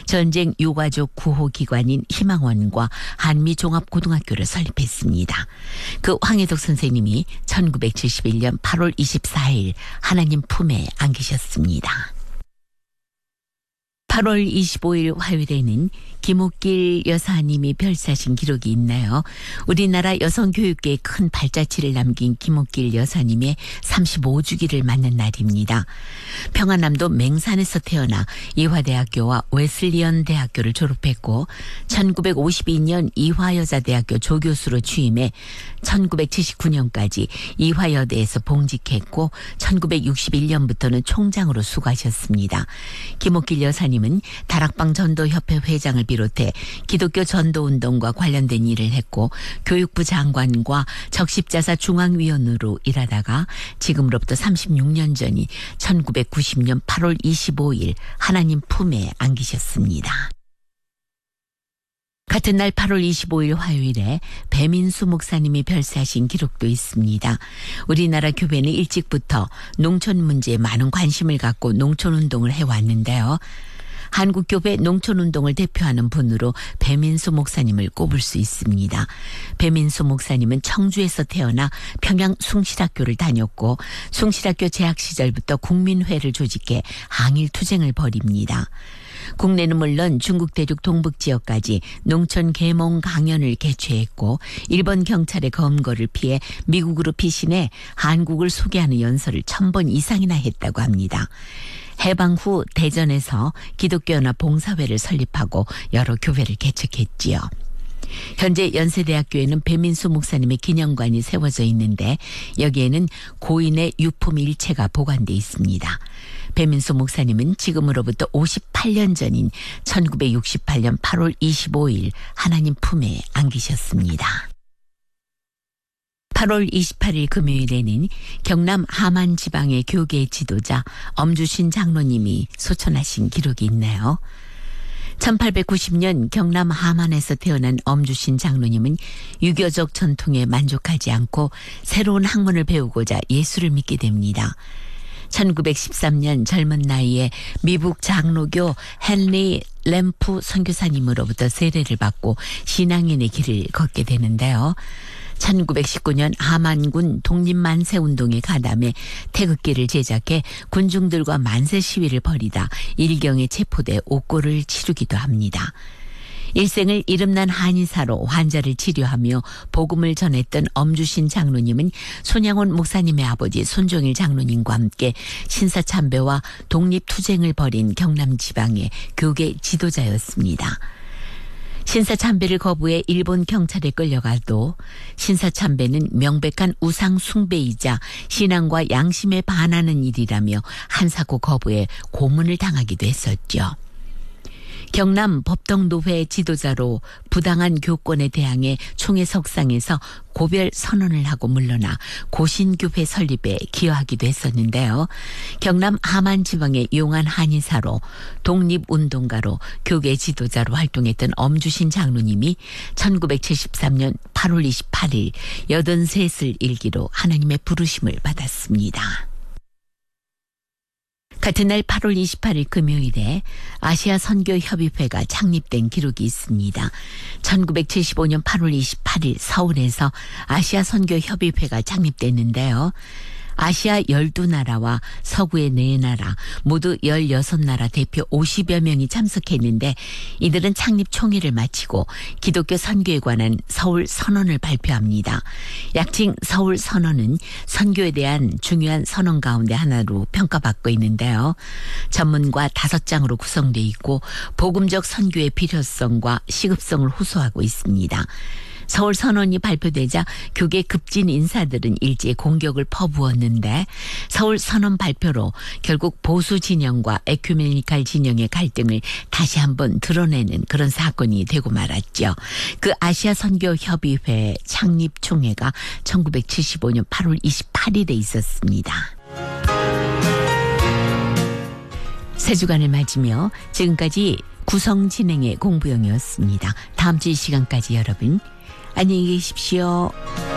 전쟁 유가족 구호기관인 희망원과 한미종합고등학교를 설립했습니다. 그 황혜덕 선생님이 1971년 8월 24일 하나님 품에 안기셨습니다. 8월 25일 화요일에는 김옥길 여사님이 별세하신 기록이 있나요? 우리나라 여성교육계에 큰 발자취를 남긴 김옥길 여사님의 35주기를 맞는 날입니다. 평안남도 맹산에서 태어나 이화대학교와 웨슬리언 대학교를 졸업했고 1952년 이화여자대학교 조교수로 취임해 1979년까지 이화여대에서 봉직했고 1961년부터는 총장으로 수고하셨습니다. 김옥길 여사님은 다락방 전도협회 회장을 비롯해 기독교 전도운동과 관련된 일을 했고 교육부 장관과 적십자사 중앙위원으로 일하다가 지금으로부터 36년 전인 1990년 8월 25일 하나님 품에 안기셨습니다. 같은 날 8월 25일 화요일에 배민수 목사님이 별세하신 기록도 있습니다. 우리나라 교회는 일찍부터 농촌 문제에 많은 관심을 갖고 농촌운동을 해왔는데요. 한국교회 농촌운동을 대표하는 분으로 배민수 목사님을 꼽을 수 있습니다. 배민수 목사님은 청주에서 태어나 평양 숭실학교를 다녔고 숭실학교 재학 시절부터 국민회를 조직해 항일투쟁을 벌입니다. 국내는 물론 중국 대륙 동북 지역까지 농촌 계몽 강연을 개최했고 일본 경찰의 검거를 피해 미국으로 피신해 한국을 소개하는 연설을 1000번 이상이나 했다고 합니다. 해방 후 대전에서 기독교연합 봉사회를 설립하고 여러 교회를 개척했지요. 현재 연세대학교에는 배민수 목사님의 기념관이 세워져 있는데 여기에는 고인의 유품 일체가 보관돼 있습니다. 배민수 목사님은 지금으로부터 58년 전인 1968년 8월 25일 하나님 품에 안기셨습니다. 8월 28일 금요일에는 경남 함안 지방의 교계 지도자 엄주신 장로님이 소천하신 기록이 있네요. 1890년 경남 함안에서 태어난 엄주신 장로님은 유교적 전통에 만족하지 않고 새로운 학문을 배우고자 예수를 믿게 됩니다. 1913년 젊은 나이에 미국 장로교 헨리 램프 선교사님으로부터 세례를 받고 신앙인의 길을 걷게 되는데요. 1919년 함안군 독립만세운동에 가담해 태극기를 제작해 군중들과 만세 시위를 벌이다 일경에 체포돼 옥고를 치르기도 합니다. 일생을 이름난 한의사로 환자를 치료하며 복음을 전했던 엄주신 장로님은 손양원 목사님의 아버지 손종일 장로님과 함께 신사참배와 독립투쟁을 벌인 경남 지방의 교계 지도자였습니다. 신사참배를 거부해 일본 경찰에 끌려가도 신사참배는 명백한 우상 숭배이자 신앙과 양심에 반하는 일이라며 한사코 거부해 고문을 당하기도 했었죠. 경남 법동노회 지도자로 부당한 교권에 대항해 총회석상에서 고별 선언을 하고 물러나 고신교회 설립에 기여하기도 했었는데요. 경남 함안 지방의 용한 한의사로 독립운동가로 교계 지도자로 활동했던 엄주신 장로님이 1973년 8월 28일 83을 일기로 하나님의 부르심을 받았습니다. 같은 날 8월 28일 금요일에 아시아 선교협의회가 창립된 기록이 있습니다. 1975년 8월 28일 서울에서 아시아 선교협의회가 창립됐는데요. 아시아 12나라와 서구의 4나라 모두 16나라 대표 50여 명이 참석했는데 이들은 창립 총회를 마치고 기독교 선교에 관한 서울 선언을 발표합니다. 약칭 서울 선언은 선교에 대한 중요한 선언 가운데 하나로 평가받고 있는데요. 전문과 5장으로 구성되어 있고 복음적 선교의 필요성과 시급성을 호소하고 있습니다. 서울 선언이 발표되자 교계 급진 인사들은 일제히 공격을 퍼부었는데 서울 선언 발표로 결국 보수 진영과 에큐메니칼 진영의 갈등을 다시 한번 드러내는 그런 사건이 되고 말았죠. 그 아시아 선교협의회 창립 총회가 1975년 8월 28일에 있었습니다. 세 주간을 맞으며 지금까지 구성 진행의 공부영이었습니다. 다음 주 이 시간까지 여러분 안녕히 계십시오.